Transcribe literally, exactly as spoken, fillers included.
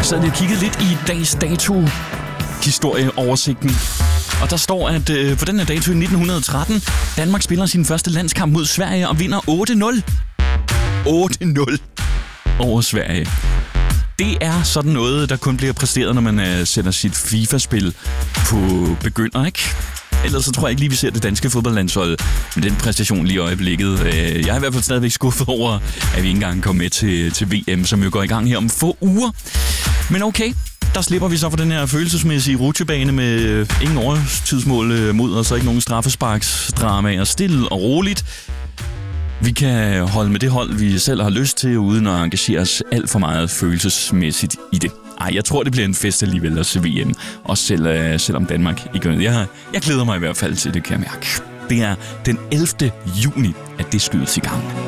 Jeg sad lige og kiggede lidt i dags dato historieoversigten. Og der står, at øh, på den her dato i nitten tretten, Danmark spiller sin første landskamp mod Sverige og vinder otte nul. otte nul over Sverige. Det er sådan noget, der kun bliver præsteret, når man øh, sætter sit FIFA-spil på begynder, ikke? Ellers så tror jeg ikke lige, vi ser det danske fodboldlandshold med den præstation lige i øjeblikket. Jeg er i hvert fald stadigvæk skuffet over, at vi ikke engang kom med til, til V M, som jo går i gang her om få uger. Men okay, der slipper vi så for den her følelsesmæssige rutsjebane med ingen overtidsmål mod os, og ikke nogen straffesparksdramaer. Stille og roligt. Vi kan holde med det hold, vi selv har lyst til, uden at engagere os alt for meget følelsesmæssigt i det. Ej, jeg tror, det bliver en fest alligevel at se V M. Også selv, øh, selvom Danmark ikke gør det. Jeg, jeg glæder mig i hvert fald til det, kan jeg mærke. Det er den ellevte juni, at det skydes i gang.